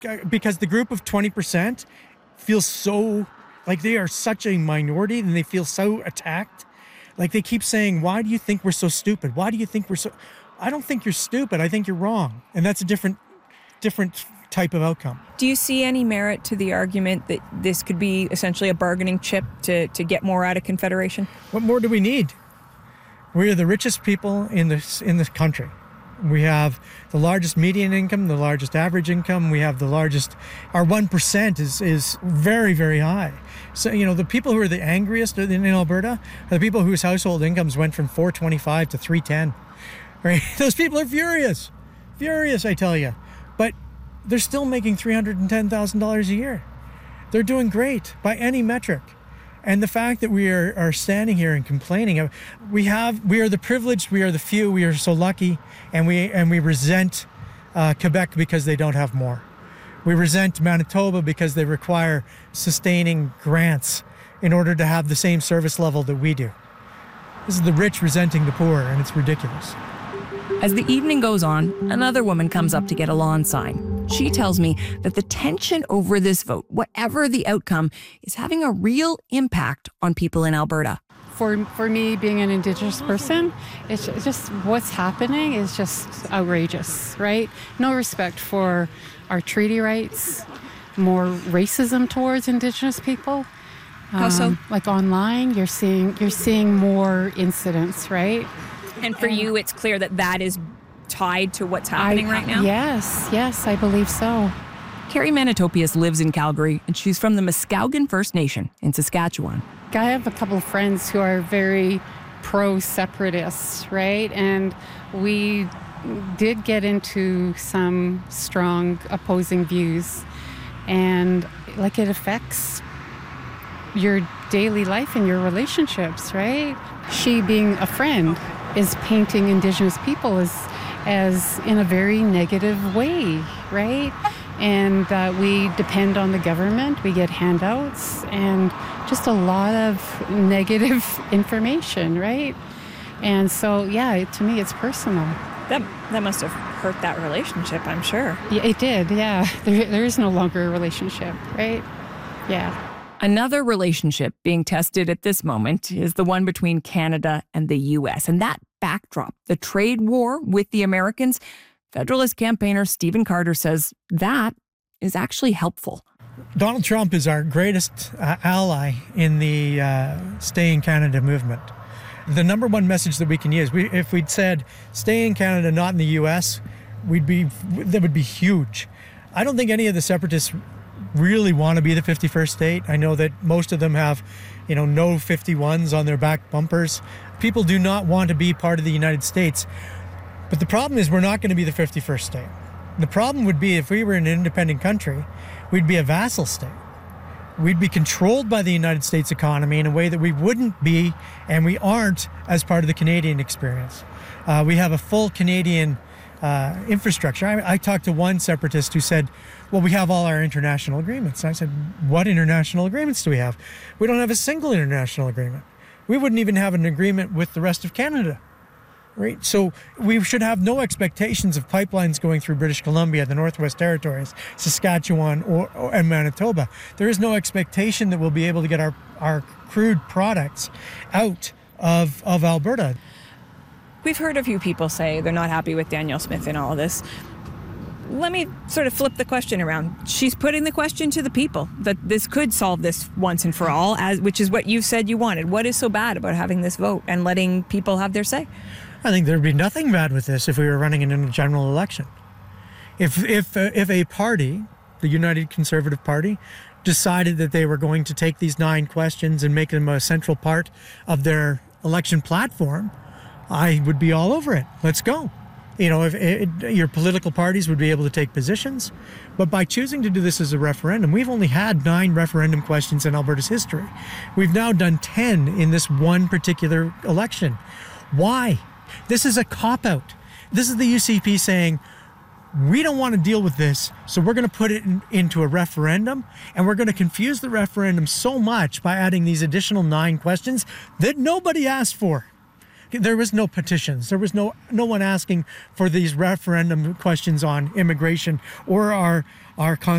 because the group of 20% feels so like they are such a minority and they feel so attacked. Like they keep saying, why do you think we're so stupid? Why do you think we're so... I don't think you're stupid. I think you're wrong. And that's a different type of outcome. Do you see any merit to the argument that this could be essentially a bargaining chip to get more out of Confederation? What more do we need? We are the richest people in this country. We have the largest median income, the largest average income. We have the largest... Our 1% is very, very high. So, the people who are the angriest in Alberta are the people whose household incomes went from $425 to $310. Right? Those people are furious. Furious, I tell you. But they're still making $310,000 a year. They're doing great by any metric. And the fact that we are standing here and complaining, we are the privileged, we are the few, we are so lucky, and we resent Quebec because they don't have more. We resent Manitoba because they require sustaining grants in order to have the same service level that we do. This is the rich resenting the poor, and it's ridiculous. As the evening goes on, another woman comes up to get a lawn sign. She tells me that the tension over this vote, whatever the outcome, is having a real impact on people in Alberta. For me, being an Indigenous person, it's just what's happening is just outrageous, right? No respect for our treaty rights, more racism towards Indigenous people. How so? Like online, you're seeing more incidents, right? And for you, it's clear that is tied to what's happening right now? Yes, I believe so. Carrie Manitopias lives in Calgary, and she's from the Muskowgan First Nation in Saskatchewan. I have a couple of friends who are very pro-separatists, right? And we did get into some strong opposing views. And it affects your daily life and your relationships, right? She, being a friend, is painting Indigenous people as in a very negative way, right? And we depend on the government, we get handouts, and just a lot of negative information, right? And so, to me, it's personal. That must have hurt that relationship, I'm sure. Yeah, it did, yeah. There is no longer a relationship, right? Yeah. Another relationship being tested at this moment is the one between Canada and the U.S. And that backdrop, the trade war with the Americans, Federalist campaigner Stephen Carter says that is actually helpful. Donald Trump is our greatest ally in the Stay in Canada movement. The number one message that we can use, if we'd said stay in Canada, not in the U.S., that would be huge. I don't think any of the separatists really want to be the 51st state. I know that most of them have, no 51s on their back bumpers. People do not want to be part of the United States. But the problem is we're not going to be the 51st state. The problem would be if we were an independent country, we'd be a vassal state. We'd be controlled by the United States economy in a way that we wouldn't be, and we aren't as part of the Canadian experience. We have a full Canadian infrastructure. I talked to one separatist who said, well, we have all our international agreements. And I said, what international agreements do we have? We don't have a single international agreement. We wouldn't even have an agreement with the rest of Canada, right? So we should have no expectations of pipelines going through British Columbia, the Northwest Territories, Saskatchewan, and Manitoba. There is no expectation that we'll be able to get our crude products out of Alberta. We've heard a few people say they're not happy with Danielle Smith in all of this. Let me sort of flip the question around. She's putting the question to the people that this could solve this once and for all, which is what you said you wanted. What is so bad about having this vote and letting people have their say? I think there'd be nothing bad with this if we were running in a general election. If a party, the United Conservative Party, decided that they were going to take these 9 questions and make them a central part of their election platform, I would be all over it. Let's go. Your political parties would be able to take positions, but by choosing to do this as a referendum, we've only had 9 referendum questions in Alberta's history. We've now done 10 in this one particular election. Why? This is a cop-out. This is the UCP saying, we don't want to deal with this, so we're going to put it into a referendum, and we're going to confuse the referendum so much by adding these additional 9 questions that nobody asked for. There was no petitions. There was no one asking for these referendum questions on immigration or our